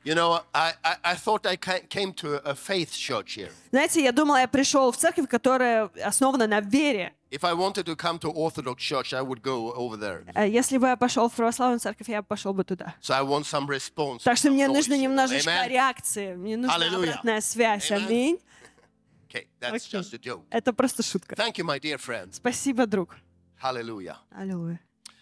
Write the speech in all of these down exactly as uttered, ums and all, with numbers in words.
You know, I, I, I thought I ca- came to a faith church here. Знаете, я думала, я пришел в церковь, которая основана на вере. If I wanted to come to Orthodox church, I would go over there. Э, Если бы я пошел в православную церковь, я пошел бы туда. So I want some response. Так что some мне noise. нужно немножечко Amen? реакции, мне нужна Hallelujah. обратная связь. Amen. Аминь. Okay, that's Окей. just a joke. Это просто шутка. Thank you, my dear friends. Спасибо, друг. Hallelujah. Аллилуйя.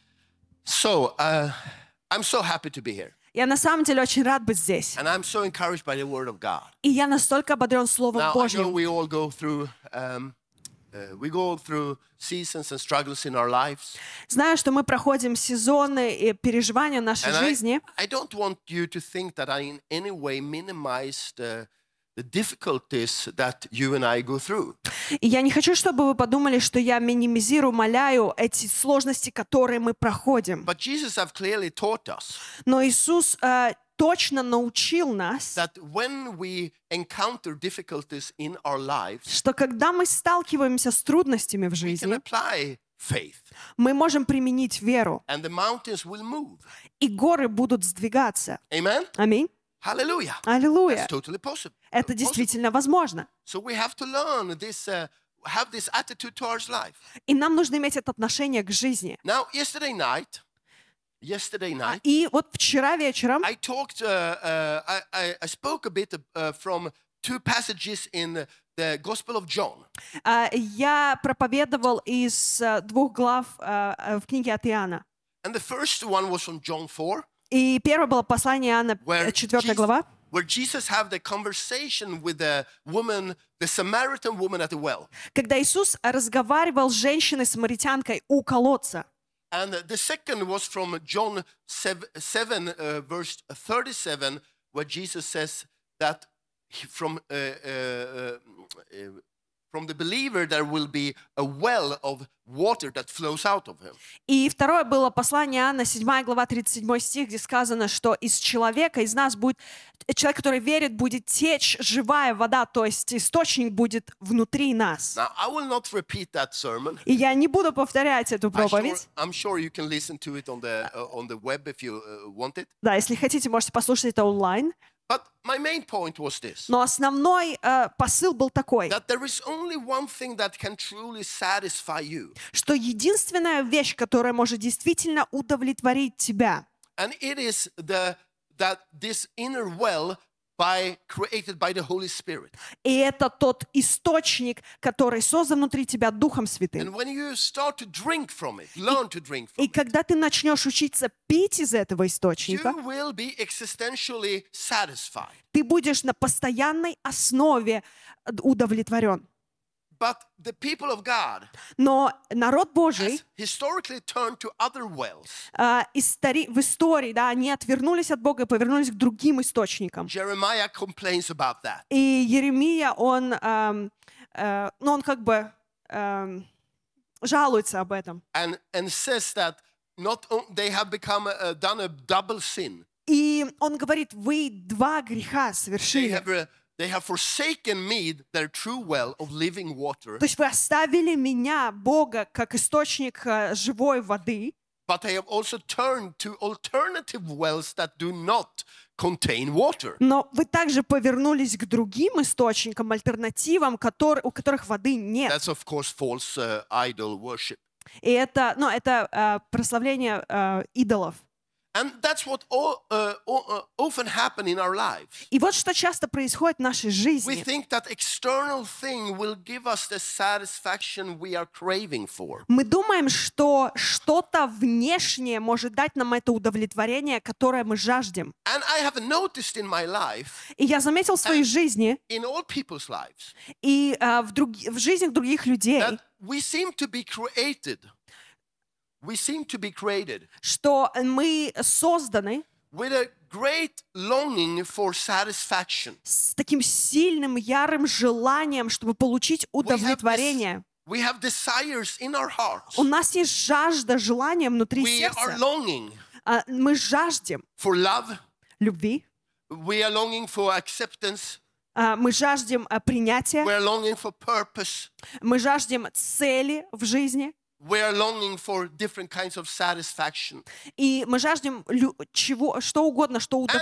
So, uh, I'm so happy to be here. Я на самом деле очень рад быть здесь. And I'm so encouraged by the Word of God. И я настолько ободрен Словом Now, I know Божьим. we all go through, um, uh, we go through seasons and struggles in our lives. Знаю, что мы проходим сезоны и переживания нашей And I, жизни. I don't want you to think that I in any way minimize the, the difficulties that you and I go through. И я не хочу, чтобы вы подумали, что я минимизирую, умаляю эти сложности, которые мы проходим. But Jesus have clearly taught us Но Иисус э, точно научил нас, that when we encounter difficulties in our lives, что когда мы сталкиваемся с трудностями в we can жизни, apply faith мы можем применить веру, and the mountains will move. и горы будут сдвигаться. Amen? Аминь. Hallelujah. Аллилуйя. That's totally possible. Это действительно возможно. So we have to learn this, uh, have this attitude towards life. И нам нужно иметь это отношение к жизни. Now, yesterday night, yesterday night, И вот вчера вечером I talked, uh, uh, I, I, I spoke a bit uh, from two passages in the Gospel of John. а, я проповедовал из а, двух глав а, а, в книге от Иоанна. And the first one was from John four, И первое было послание Иоанна, where, четвёртая Jesus, глава, where Jesus had the conversation with the woman, the Samaritan woman at the well. когда Иисус разговаривал с женщиной-самаритянкой у колодца. And the second was from John seven, uh, verse thirty-seven, where Jesus says that he- from uh, uh, uh, uh, from the believer there will be a well of water that flows out of him. И второе было послание Иоанна, седьмая глава, тридцать седьмой стих, где сказано, что из человека, из нас будет, человек, который верит, будет течь живая вода, то есть источник будет внутри нас. Now, I will not repeat that sermon. И я не буду повторять эту I sure, проповедь. I'm sure you can listen to it on the uh, on the web if you uh, want it. Да, если хотите, можете послушать это онлайн. But my main point was this: Но основной э, посыл был такой, that there is only one thing that can truly satisfy you, что единственная вещь, которая может действительно удовлетворить тебя, and it is the that this inner well by created by the Holy Spirit. и это тот источник, который создан внутри тебя Духом Святым. And when you start to drink from it, learn to drink from И it, когда ты начнешь учиться пить из этого источника, you will be existentially satisfied. ты будешь на постоянной основе удовлетворен. But the people of God Но народ Божий has historically turned to other wells. э, истори- в истории, да, они отвернулись от Бога и повернулись к другим источникам. Jeremiah complains about that. И Еремия, он, эм, э, ну, он как бы эм, жалуется об этом. And, and says that not on- they have become a, done a double sin. И он говорит, вы два греха They совершили. have, uh, they have forsaken me, their true well of living water, То есть вы оставили меня, Бога, как источник э, живой воды, but they have also turned to alternative wells that do not contain water. но вы также повернулись к другим источникам, альтернативам, которые, у которых воды нет. That's of course false uh, idol worship. И это, ну, это э, прославление э, идолов. And that's what all, uh, o- uh, often happen in our lives. И вот что часто происходит в нашей We жизни. think that external thing will give us the satisfaction we are craving for. Мы думаем, что что-то внешнее может дать нам это удовлетворение, которое мы жаждем. And I have noticed in my life, И я заметил в своей жизни in all people's lives, и э, в, друг- в жизнях других людей, that we seem to be created. We seem to be created что мы созданы with a great longing for satisfaction. с таким сильным, ярым желанием, чтобы получить We have, this- удовлетворение. we have desires in our hearts. У нас есть жажда, желание внутри We are сердца. longing А, Мы жаждем for love. любви, We are longing for acceptance. а, мы жаждем а, принятия, We are longing for purpose. мы жаждем цели в жизни, We are longing for different kinds of satisfaction. и мы жаждем лю- чего, что угодно, что And